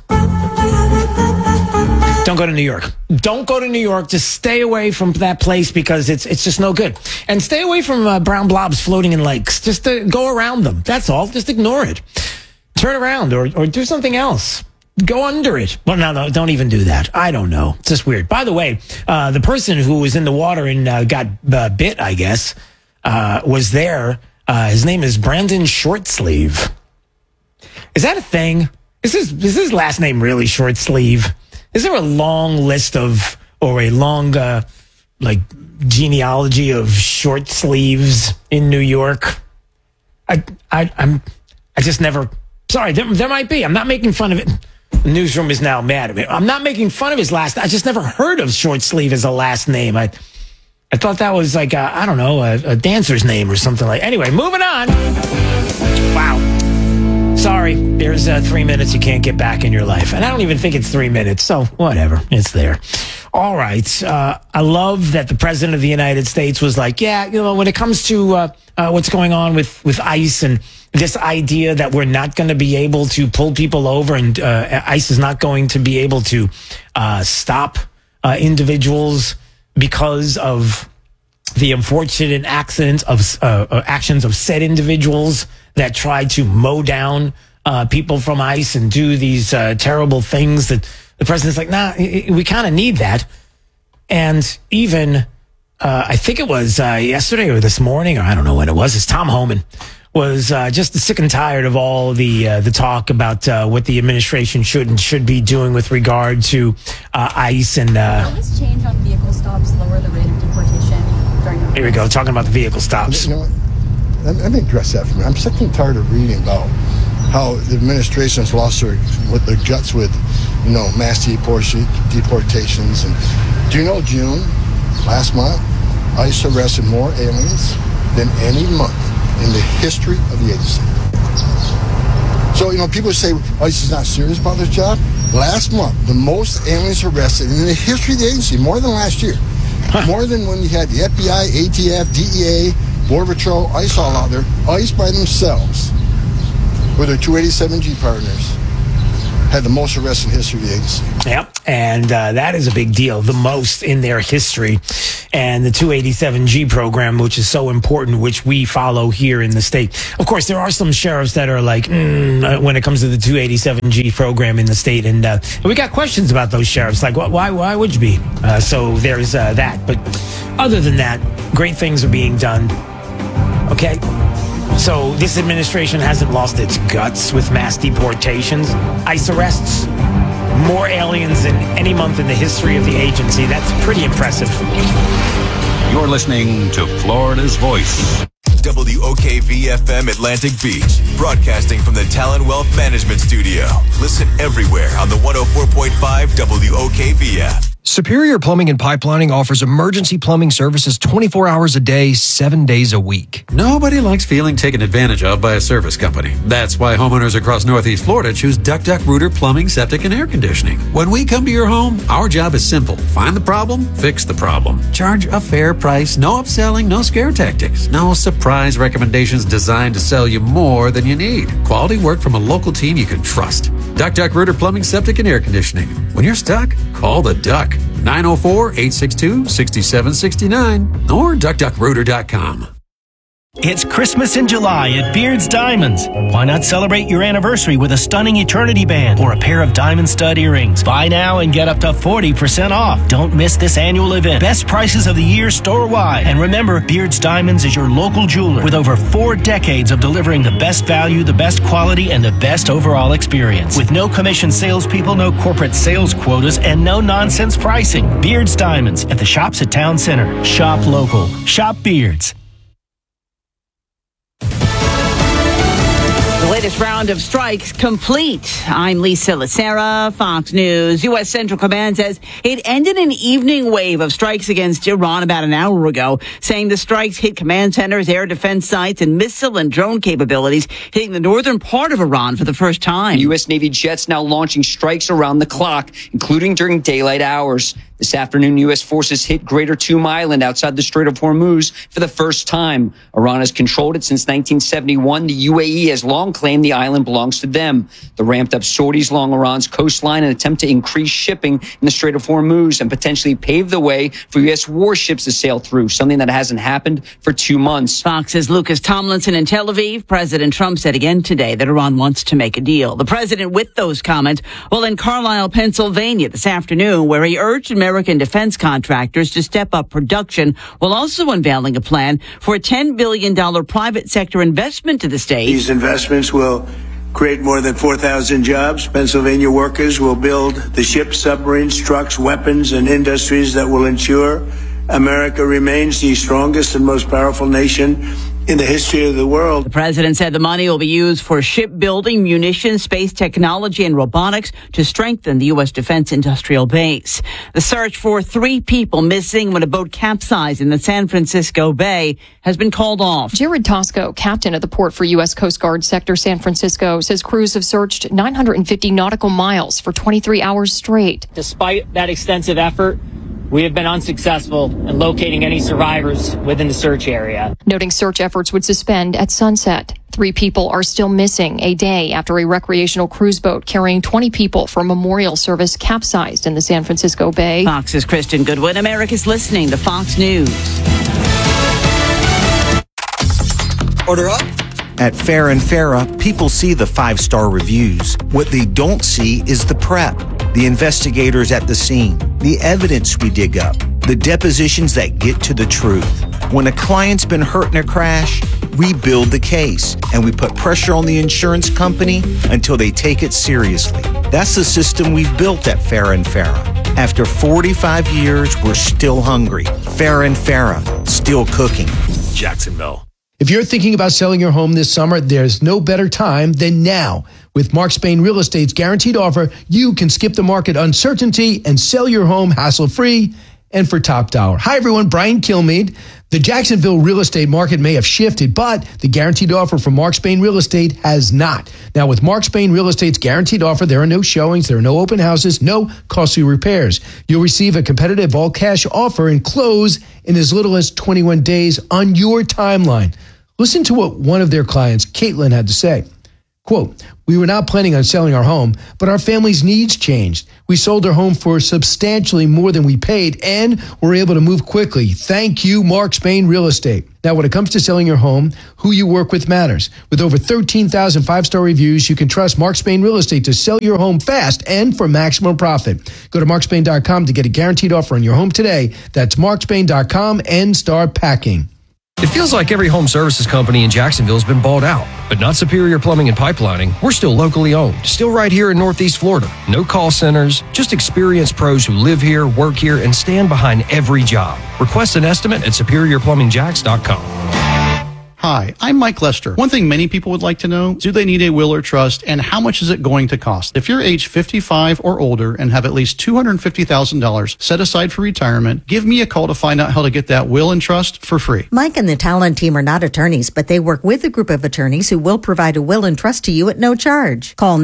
Don't go to New York. Don't go to New York. Just stay away from that place because it's just no good. And stay away from brown blobs floating in lakes. Just go around them. That's all. Just ignore it. Turn around or do something else. Go under it. Well, no, don't even do that. I don't know. It's just weird. By the way, the person who was in the water and got bit, I guess, was there. His name is Brandon Shortsleeve. Is that a thing? Is his last name really Shortsleeve? Is there a long list or a long, genealogy of short sleeves in New York? I just never, sorry, there might be. I'm not making fun of it. The newsroom is now mad at me. I'm not making fun of his last. I just never heard of short sleeve as a last name. I thought that was like a dancer's name or something like. Anyway, moving on. Wow. Sorry. There's 3 minutes you can't get back in your life, and I don't even think it's 3 minutes. So whatever, it's there. All right. I love that the president of the United States was like, yeah, when it comes to what's going on with ICE and this idea that we're not going to be able to pull people over and ICE is not going to be able to stop individuals because of the unfortunate actions of said individuals that try to mow down people from ICE and do these terrible things that the president's like, nah, we kind of need that. And even, I think it was yesterday or this morning, or I don't know when it was, it's Tom Homan was just sick and tired of all the talk about what the administration should be doing with regard to ICE and. Will this change on vehicle stops lower the rate of deportation during the? Here we go, talking about the vehicle stops. You know what? Let me address that for me. I'm sick and tired of reading about how the administration's lost their guts with, mass deportations. And do you know June last month, ICE arrested more aliens than any month in the history of the agency. So, people say ICE is not serious about their job. Last month, the most aliens arrested in the history of the agency, more than last year. More than when you had the FBI, ATF, DEA, Border Patrol, ICE all out there. ICE by themselves were their 287G partners. Had the most arrests in history of the agency. Yep, and that is a big deal, the most in their history. And the 287G program, which is so important, which we follow here in the state. Of course, there are some sheriffs that are like, when it comes to the 287G program in the state. And we got questions about those sheriffs, like, why would you be? So there's that. But other than that, great things are being done. Okay? So this administration hasn't lost its guts with mass deportations, ICE arrests, more aliens than any month in the history of the agency. That's pretty impressive. You're listening to Florida's Voice. WOKV-FM Atlantic Beach, broadcasting from the Talon Wealth Management Studio. Listen everywhere on the 104.5 WOKV app. Superior Plumbing and Pipelining offers emergency plumbing services 24 hours a day, 7 days a week. Nobody likes feeling taken advantage of by a service company. That's why homeowners across Northeast Florida choose Duck Duck Rooter Plumbing, Septic, and Air Conditioning. When we come to your home, our job is simple. Find the problem, fix the problem. Charge a fair price, no upselling, no scare tactics, no surprise recommendations designed to sell you more than you need. Quality work from a local team you can trust. Duck Duck Rooter Plumbing, Septic, and Air Conditioning. When you're stuck, call the Duck. 904-862-6769 or duckduckrooter.com. It's Christmas in July at Beard's Diamonds. Why not celebrate your anniversary with a stunning eternity band or a pair of diamond stud earrings? Buy now and get up to 40% off. Don't miss this annual event. Best prices of the year store-wide. And remember, Beard's Diamonds is your local jeweler with over 4 decades of delivering the best value, the best quality, and the best overall experience. With no commission salespeople, no corporate sales quotas, and no nonsense pricing. Beard's Diamonds at the shops at Town Center. Shop local. Shop Beards. The latest round of strikes complete. I'm Lisa Lacera, Fox News. U.S. Central Command says it ended an evening wave of strikes against Iran about an hour ago, saying the strikes hit command centers, air defense sites, and missile and drone capabilities, hitting the northern part of Iran for the first time. U.S. Navy jets now launching strikes around the clock, including during daylight hours. This afternoon, U.S. forces hit Greater Toom Island outside the Strait of Hormuz for the first time. Iran has controlled it since 1971. The UAE has long claimed the island belongs to them. The ramped-up sorties along Iran's coastline an attempt to increase shipping in the Strait of Hormuz and potentially pave the way for U.S. warships to sail through, something that hasn't happened for 2 months. Fox's Lucas Tomlinson in Tel Aviv. President Trump said again today that Iran wants to make a deal. The president with those comments while in Carlisle, Pennsylvania this afternoon, where he urged American defense contractors to step up production while also unveiling a plan for a $10 billion private sector investment to the state. These investments will create more than 4,000 jobs. Pennsylvania workers will build the ships, submarines, trucks, weapons, and industries that will ensure America remains the strongest and most powerful nation in the history of the world. The president said the money will be used for shipbuilding, munitions, space technology, and robotics to strengthen the U.S. defense industrial base. The search for 3 people missing when a boat capsized in the San Francisco Bay has been called off. Jared Tosco, captain at the port for U.S. Coast Guard Sector San Francisco, says crews have searched 950 nautical miles for 23 hours straight. Despite that extensive effort, we have been unsuccessful in locating any survivors within the search area. Noting search efforts would suspend at sunset. 3 people are still missing a day after a recreational cruise boat carrying 20 people for a memorial service capsized in the San Francisco Bay. Fox's Kristen Goodwin. America's listening to Fox News. Order up. At Farrah & Farrah, people see the 5-star reviews. What they don't see is the prep, the investigators at the scene, the evidence we dig up, the depositions that get to the truth. When a client's been hurt in a crash, we build the case and we put pressure on the insurance company until they take it seriously. That's the system we've built at Farrah & Farrah. After 45 years, we're still hungry. Farrah & Farrah, still cooking. Jacksonville. If you're thinking about selling your home this summer, there's no better time than now. With Mark Spain Real Estate's guaranteed offer, you can skip the market uncertainty and sell your home hassle-free and for top dollar. Hi, everyone. Brian Kilmeade. The Jacksonville real estate market may have shifted, but the guaranteed offer from Mark Spain Real Estate has not. Now, with Mark Spain Real Estate's guaranteed offer, there are no showings, there are no open houses, no costly repairs. You'll receive a competitive all-cash offer and close in as little as 21 days on your timeline. Listen to what one of their clients, Caitlin, had to say. Quote, we were not planning on selling our home, but our family's needs changed. We sold our home for substantially more than we paid and were able to move quickly. Thank you, Mark Spain Real Estate. Now, when it comes to selling your home, who you work with matters. With over 13,000 five-star reviews, you can trust Mark Spain Real Estate to sell your home fast and for maximum profit. Go to markspain.com to get a guaranteed offer on your home today. That's markspain.com and start packing. It feels like every home services company in Jacksonville has been bought out, but not Superior Plumbing and Pipelining. We're still locally owned, still right here in Northeast Florida. No call centers, just experienced pros who live here, work here, and stand behind every job. Request an estimate at superiorplumbingjacks.com. Hi, I'm Mike Lester. One thing many people would like to know, do they need a will or trust, and how much is it going to cost? If you're age 55 or older and have at least $250,000 set aside for retirement, give me a call to find out how to get that will and trust for free. Mike and the Talon team are not attorneys, but they work with a group of attorneys who will provide a will and trust to you at no charge. Call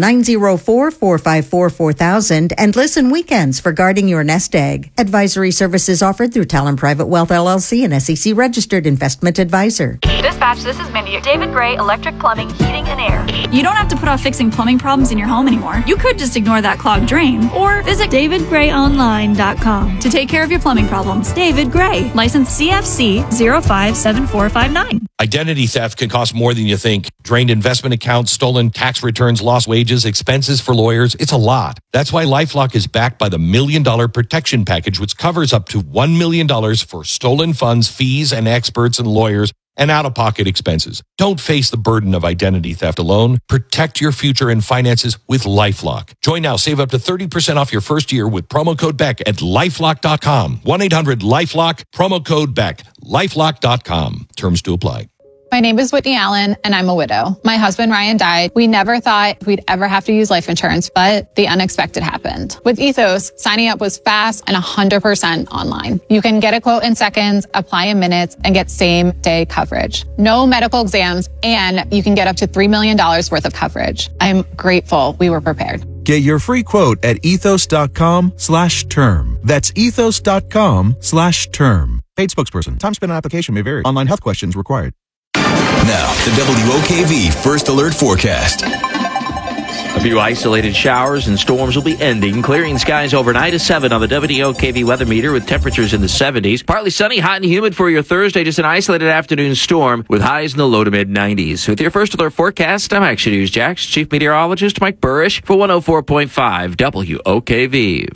904-454-4000 and listen weekends for guarding your nest egg. Advisory services offered through Talon Private Wealth LLC, an SEC registered investment advisor. Dispatch, this is Mindy. David Gray, Electric Plumbing, Heating and Air. You don't have to put off fixing plumbing problems in your home anymore. You could just ignore that clogged drain or visit davidgrayonline.com to take care of your plumbing problems. David Gray, license CFC 057459. Identity theft can cost more than you think. Drained investment accounts, stolen tax returns, lost wages, expenses for lawyers. It's a lot. That's why LifeLock is backed by the $1 Million Protection Package, which covers up to $1 million for stolen funds, fees, and experts and lawyers, and out-of-pocket expenses. Don't face the burden of identity theft alone. Protect your future and finances with LifeLock. Join now. Save up to 30% off your first year with promo code BECK at LifeLock.com. 1-800-LifeLock, promo code BECK. LifeLock.com. Terms to apply. My name is Whitney Allen, and I'm a widow. My husband, Ryan, died. We never thought we'd ever have to use life insurance, but the unexpected happened. With Ethos, signing up was fast and 100% online. You can get a quote in seconds, apply in minutes, and get same-day coverage. No medical exams, and you can get up to $3 million worth of coverage. I'm grateful we were prepared. Get your free quote at ethos.com/term. That's ethos.com/term. Paid spokesperson. Time spent on application may vary. Online health questions required. Now, the WOKV First Alert Forecast. A few isolated showers and storms will be ending, clearing skies overnight at 7 on the WOKV weather meter with temperatures in the 70s. Partly sunny, hot and humid for your Thursday, just an isolated afternoon storm with highs in the low to mid 90s. With your First Alert Forecast, I'm Action News Jax Chief Meteorologist Mike Burrish for 104.5 WOKV.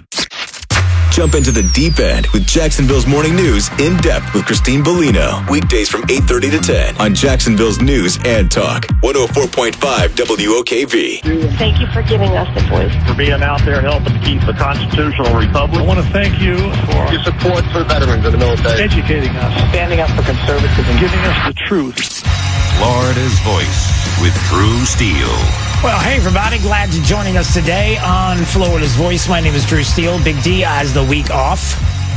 Jump into the deep end with Jacksonville's Morning News in depth with Christine Bellino. Weekdays from 8:30 to 10 on Jacksonville's News and Talk. 104.5 WOKV. Thank you for giving us the voice. For being out there helping keep the constitutional republic. I want to thank you for your support for veterans in the military. Educating us. Standing up for conservatism. And giving us the truth. Florida's Voice with Drew Steele. Well, hey, everybody. Glad you're joining us today on Florida's Voice. My name is Drew Steele. Big D has the week off.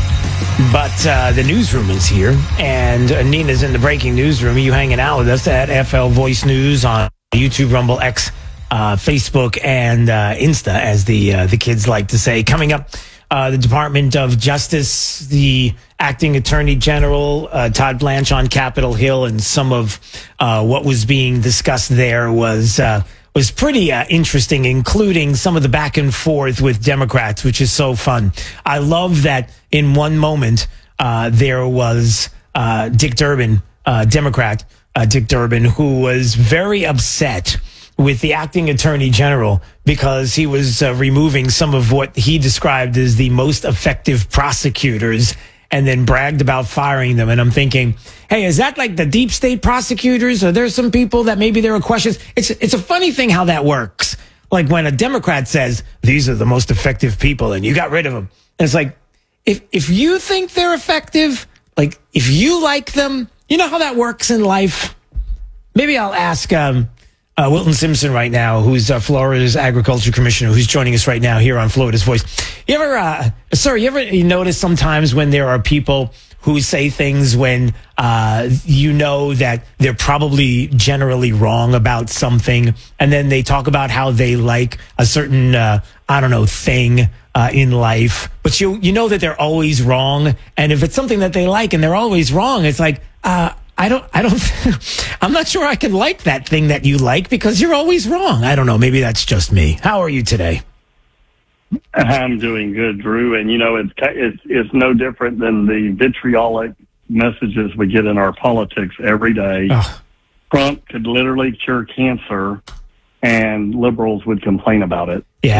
But the newsroom is here. And Nina's in the breaking newsroom. You hanging out with us at FL Voice News on YouTube, Rumble, X, Facebook, and Insta, as the kids like to say. Coming up, the Department of Justice, the acting attorney general, Todd Blanche on Capitol Hill, and some of what was being discussed there was pretty interesting, including some of the back and forth with Democrats, which is so fun. I love that in one moment there was Dick Durbin, Democrat Dick Durbin, who was very upset with the acting attorney general because he was removing some of what he described as the most effective prosecutors and then bragged about firing them. And I'm thinking, hey, is that like the deep state prosecutors? Are there some people that maybe there are questions? It's a funny thing how that works. Like when a Democrat says, these are the most effective people and you got rid of them. And it's like, if you think they're effective, like if you like them, you know how that works in life? Maybe I'll ask Wilton Simpson right now, who's Florida's agriculture commissioner, who's joining us right now here on Florida's Voice. You ever notice sometimes when there are people who say things when you know that they're probably generally wrong about something, and then they talk about how they like a certain, thing in life, but you know that they're always wrong, and if it's something that they like and they're always wrong, it's like, I'm not sure I can like that thing that you like because you're always wrong. I don't know. Maybe that's just me. How are you today? I'm doing good, Drew. And, it's no different than the vitriolic messages we get in our politics every day. Oh. Trump could literally cure cancer, and liberals would complain about it. Yeah.